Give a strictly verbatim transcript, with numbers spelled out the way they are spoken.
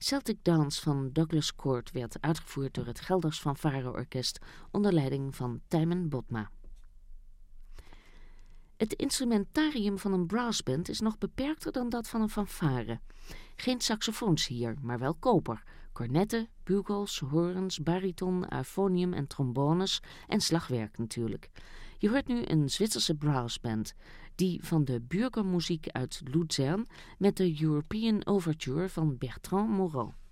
Celtic Dance van Douglas Court werd uitgevoerd door het Gelders Fanfare-orkest onder leiding van Tijmen Botma. Het instrumentarium van een brassband is nog beperkter dan dat van een fanfare. Geen saxofoons hier, maar wel koper, cornetten, bugels, horens, bariton, euphonium en trombones en slagwerk natuurlijk. Je hoort nu een Zwitserse brassband, die van de Bürgermuziek uit Luzern met de European Overture van Bertrand Moreau.